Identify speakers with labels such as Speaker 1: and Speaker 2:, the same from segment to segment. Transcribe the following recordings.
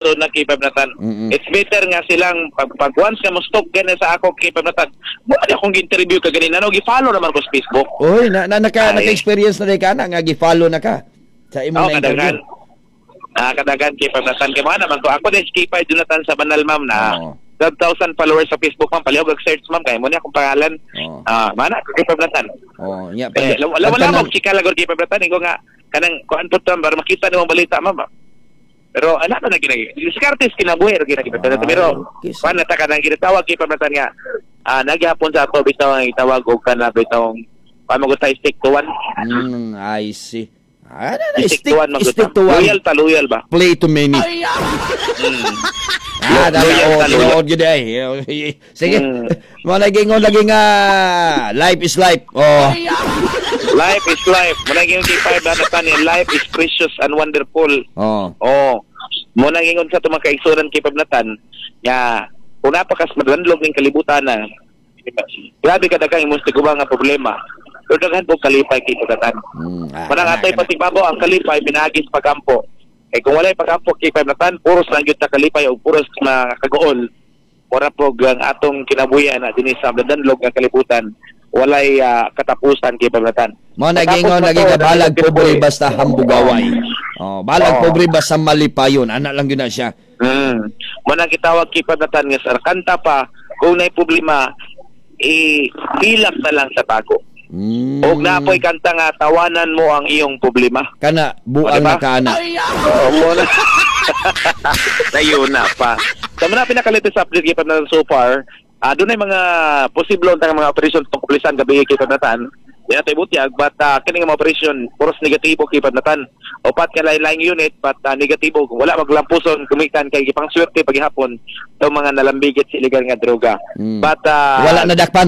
Speaker 1: so na kay Pabnatan. It's better nga silang pag once nga mo stop ganun sa ako kay Pabnatan. Wala akong interview ka ganina, no, gi-follow naman ko sa Facebook.
Speaker 2: Oy, naka-experience na rin ka na nga gi-follow na ka sa imong na interview.
Speaker 1: Kadagan kay Pabnatan kay mga naman ko. Ako din kay Jonathan sa Banal, ma'am, na 12,000 followers sa Facebook, ma'am. Palihog search, ma'am, kay mo niya akong pangalan. Mana kay Pabnatan. Wala mo chika lagor kay Pabnatan, ko nga kanang kuan pud para makita nimong balita, ma'am. Pero ana na ginagi. Diskartes kinabuhi ra ginagi Pabnatan. Pero kuan na ta kanang ginatawag kay Pabnatan nga nagyapon sa ato bitaw ang itawag og kana bitaw paano mo gustay stick to one.
Speaker 2: I see.
Speaker 1: Stick to one. Loyal ba?
Speaker 2: Play to many. Loyal gid ay. Sige. Mo naging life is life.
Speaker 1: Life is life. Mo naging kay Pabnatan ni life is precious and wonderful. Mo naging sa tumang kaigsunan kay Pabnatan nga kung napakas madlandlog ning kalibutan na grabe ka daghang imong tiguba nga problema. Pero daghan po kalipay kay Pabnatan. Manang atoy patigbabaw ang kalipay pinagis pagampo. Kung walay pagampo kay Pabnatan, puros lang gyud ta kalipay o puros na kagool. Ora po ang atong kinabuhian na dinhi sa danlog nga kalibutan. Walay katapusan kay Pabnatan.
Speaker 2: Mo naging balag pobre basta hambugaway. Balag pobre basta malipayon. Ana lang gyud na siya.
Speaker 1: Mo nang gitawag kay Pabnatan nga sa kanta pa kung nay problema pilak na lang sa tago. Og napoy kanta nga tawanan mo ang iyong problema.
Speaker 2: Kana buang na kana.
Speaker 1: Mo na. Dayon na pa. Sa mga pinakalatest update kay Pabnatan so far, doon ay mga posible ang mga operasyon sa kapulisan gabi kay Pabnatan. Yan tayo butyag, but kining mga operasyon puros negatibo kay Pabnatan. Upat ka lain-laing unit, but negatibo. Kung wala maglampuson, kumikan kay gipang swerte paghihapon itong mga nalambigit sa illegal nga droga. But
Speaker 2: wala nadakpan.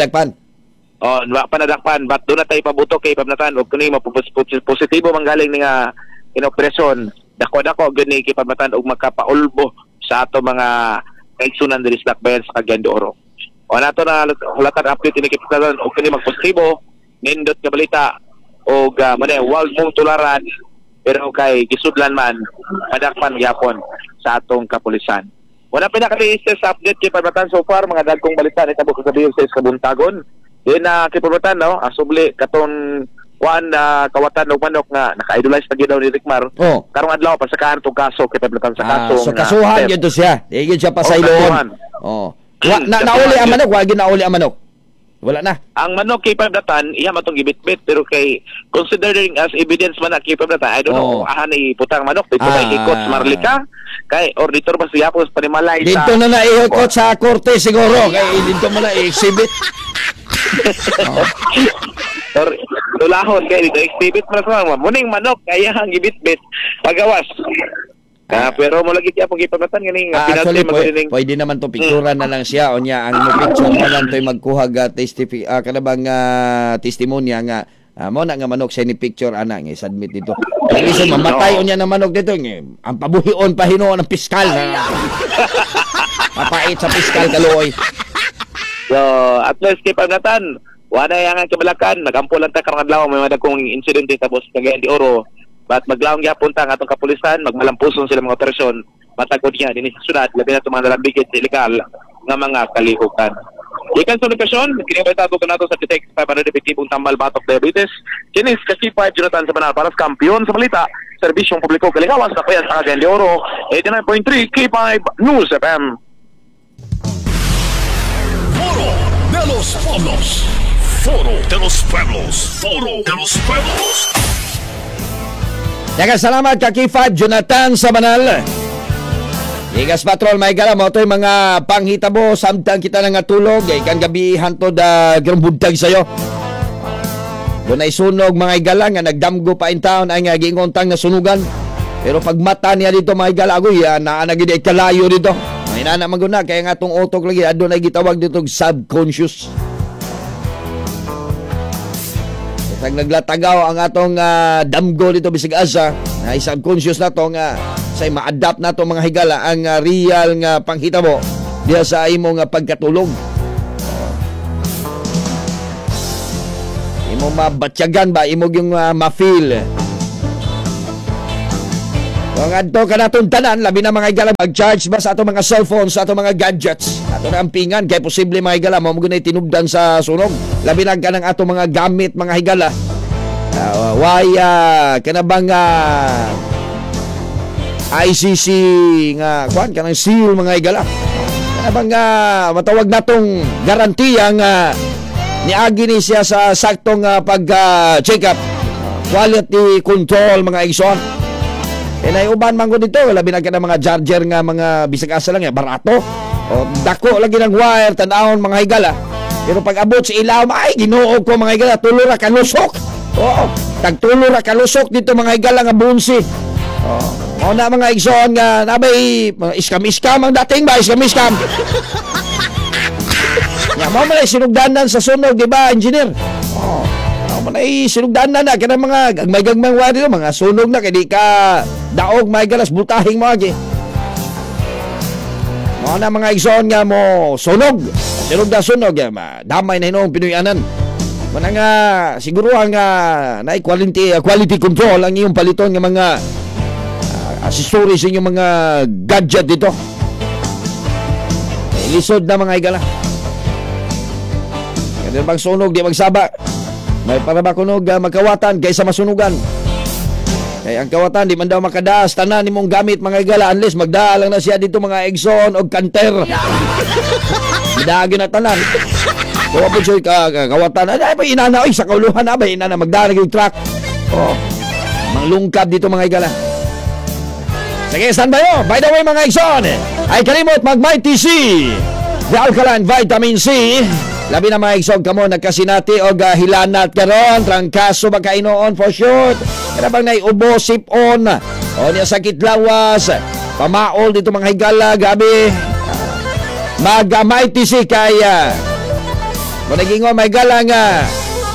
Speaker 1: Wala pa nadakpan, but doon na tayo pabuto kay Pabnatan. O kuning positibo manggaling nga inoperasyon. Dako-dako gani kay Pabnatan og makapaulbo sa ato mga kaigsunan diri sa Lakbayan sa Cagayan de Oro. O nato na hulatan update ni kay Pabnatan og kini magpositibo nindot nga balita og wag mong tularan pero kay gisudlan man madakpan gyapon sa atong kapulisan. Wala pinaka-latest update kay Pabnatan so far, mga dagkong balita ni tabo kasabiyon sa kabuntagon. Din kay Pabnatan asubli katon kawatan og manok nga naka-idolize pa gyud daw ni Rickmar. Karong adlaw pasakahan tong kaso kay Pabnatan sa kaso.
Speaker 2: So kasuhan gyud to siya. Di gyud siya pasayloon. Nauli ang manok, wag nauli ang manok. Wala na.
Speaker 1: Ang manok kay Pabnatan iya matong gibitbit pero kay considering as evidence man kay Pabnatan, I don't know ahan ni putang manok dito kay ikot sa Marlica kay auditor ba siya po sa panimalay sa
Speaker 2: dito na ikot sa korte siguro kay dito mo na i-exhibit.
Speaker 1: Tulahon kay dito exhibit man sa muning manok kaya ang gibitbit pagawas. Pero mo lagi kaya kay Pabnatan ganing
Speaker 2: actually pwede naman to picturean na lang siya o niya ang picture na lang to'y magkuha kanabang testimonya nga mo na nga manok siya ni picture ana nga submit dito. Kasi mamatay unya na manok dito ang pabuhion pahinoon ng piskal na mapait sa piskal kaluoy.
Speaker 1: So at least kay Pabnatan wala yang kabalakan nagampo lang ta karong adlaw may madagkong insidente sa Cagayan de Oro. But maglawang gyapon ta ang atong kapulisan, magmalampuson sila mga operasyon, matagod niya dinhi sa syudad, labi na itong mga nalambigit sa illegal nga mga kalihukan. Ikan sa lokasyon, kinibay tato ka nato sa Detect 500 epektibong tambal batok diabetes. Kinis kasi 5 Jonathan sa Banal para sa kampiyon sa balita, serbisyong publiko kalikawas na kaya sa Cagayan de Oro, 89.3 K5 News FM.
Speaker 3: Foro de los Pueblos. Foro de los Pueblos. Foro de los Pueblos.
Speaker 2: Daghang salamat ka K5 Jonathan sa Banal. Igas patrol may gala mo to'y mga panghitabo samtang kita nga tulog ikan gabi hantod grumbuntag sayo. Doon ay sunog mga igala nga nagdamgo pa in town ay nga giingontang na sunugan. Pero pag mata niya dito mga igala agoy naanagid ay kalayo dito. May nana maguna kaya nga tong utok lagi adun ay gitawag dito subconscious. Pag naglatagaw ang atong damgo dito bisig asa ay subconscious na to nga say ma-adapt na to mga higala ang real nga panghitabo diha sa imo nga pagkatulog. Imo mabatyagan ba imo yung ma-feel Kung adto ka natong tanan, labi na mga higala, mag-charge ba sa ato mga cellphone, sa ato mga gadgets. Ato na ampingan, kaya posible mga higala, mamugunay tinubdan sa sunog. Labi na ka ng ato mga gamit, mga higala. Kanabang ICC nga, kuhan ka ng seal mga higala. Kanabang matawag natong garantiya nga niagi ni siya sa saktong pag-check up. Quality control mga igsoon. Uban man ko dito, labi na ka ng mga charger nga mga bisag asa lang, barato. O dako lagi ng wire, tanahon mga higala. Pero pag abot sa ilaw, ay ginuog ko mga higala, tulo ra kalusok. Oo, tagtulo ra kalusok dito mga higala nga bunsi. O na mga igsoon nga, nabay, iskam-iskam ang dating ba, iskam-iskam. Nga mo man ay sinugdanan sa sunog, di ba, engineer? Manay sinugdanan na kaya mga gagmay-gagmay wari no, mga sunog na kaya di ka daog may galas butahing mo agi. Mga na mga igsoon nga mo sunog sunog damay na hinong Pinoyanan. Mana nga siguro ang quality control ang iyong paliton ng mga accessories sa inyong mga gadget dito. Lisod na mga igala. Kaya bang sunog di magsaba. May para ba kunog magkawatan kaysa masunugan. Kaya ang kawatan di man daw makadaas tanan nimong gamit mga igala unless magdaalang na siya dito mga Exxon o kanter. Midagi na tanan. Kuha po siya kawatan. Ay pa inana sa kauluhan na ba inana magdaalang yung truck. Manglungkab dito mga igala. Sige, stand by yo. By the way mga Exxon, ay kalimot mag-Mighty C. The Alkaline Vitamin C. Labi na mga igsog kamo nagkasinati o hilanat karon trangkaso magkainoon for sure. Kaya bang naiubo sipon o niya sakit lawas pamaol dito mga higala gabi magamay si kaya managingo may higala nga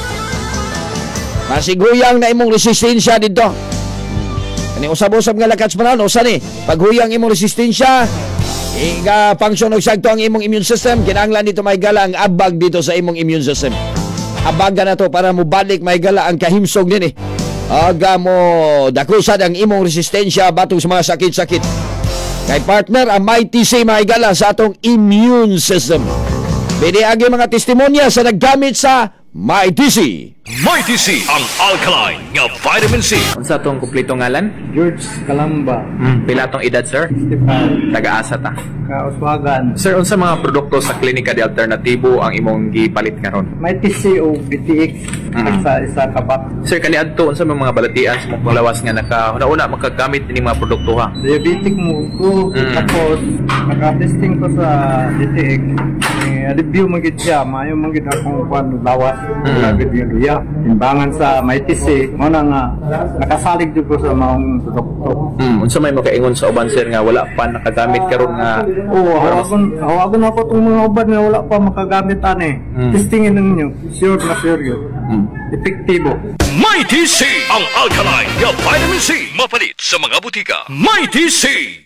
Speaker 2: masiguyang na imong resistensya dito. Ani usab-usab nga lakats manan usa ni paghuyang imong resistensya function og sakto ang imong immune system, kinahanglan dito may gala ang abag dito sa imong immune system. Abaga na to para mo balik may gala ang kahimsog din aga mo dakusad ang imong resistensya batong sa mga sakit-sakit. Kay partner ang Mighty C may gala sa atong immune system. Pwede agi mga testimonya sa naggamit sa Mighty C.
Speaker 3: Mighty C ang alkaline nga vitamin C.
Speaker 4: Unsa tong kumpleto ngalan?
Speaker 5: George Calamba,
Speaker 4: Pila tong edad, sir?
Speaker 5: Stefan,
Speaker 4: Taga-asa ta.
Speaker 5: Kauswagan,
Speaker 4: Sir, unsa mga produkto sa Klinika de Alternatibo ang imong gipalit karon?
Speaker 5: may TC o BTX sa isa kapat.
Speaker 4: Sir, kaniadto unsa mga balatian sa mong lawas nga una makagamit ini mga produkto ha?
Speaker 5: Diabetic mo ko, tapos naka-testing ko sa DTX. Review magid siya, mayo magid akong kwan lawas. Review niya. Timbangan sa may TC, mo na nga nakasalig jud ko sa maong produkto.
Speaker 4: Unsa may makaingon sa uban, sir, nga wala pa nakagamit karon nga
Speaker 5: Hawagon ako itong mga uban na wala pa makagamit ani. Testingin ninyo, sure na sure yun. Epektibo.
Speaker 3: Mighty C ang alkaline nga vitamin C. Mapalit sa mga butika. Mighty C.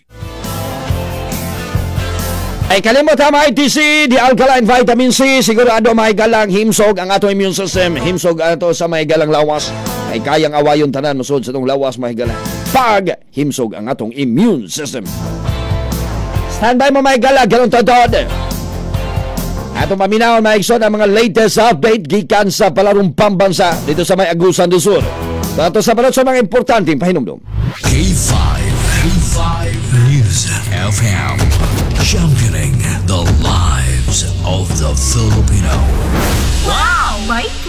Speaker 2: Ay kalimot ha Mighty C, the Alkaline Vitamin C. Sigurado may galang himsog ang atong immune system. Himsog ato sa may galang lawas. Ay kayang awayon tanan masud sa itong lawas may galang. Pag himsog ang atong immune system. Standby mo may gala, ganun to doon. Atong paminahon mga iksod ang mga latest update gikan sa palarong pambansa dito sa may Agusan do Sur. Dato sa balot sa mga importanteng pahinumdum.
Speaker 3: K5 News FM. Championing the line.